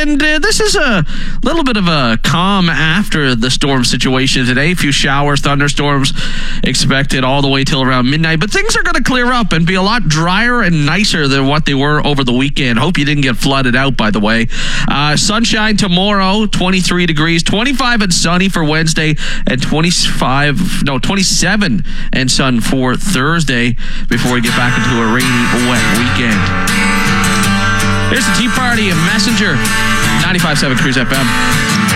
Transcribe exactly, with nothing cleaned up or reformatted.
and uh, this is a little bit of a calm after the storm situation today. A few showers, thunderstorms expected all the way till around midnight, but things are going to clear up and be a lot drier and nicer than what they were over the weekend. Hope you didn't get flooded out, by the way. Uh, sunshine tomorrow, twenty-three degrees, twenty-five and sunny for Wednesday, and twenty-five, no, twenty-seven and sun for Thursday before we get back into a rainy, wet weekend. Here's the Tea Party and Messenger, ninety-five point seven Cruise F M.